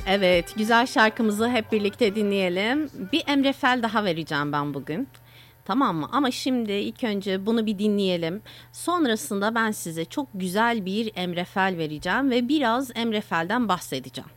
Evet, güzel şarkımızı hep birlikte dinleyelim. Bir Emre Fel daha vereceğim ben bugün. Tamam mı? Ama şimdi ilk önce bunu bir dinleyelim. Sonrasında ben size çok güzel bir Emre Fel vereceğim ve biraz Emre Fel'den bahsedeceğim.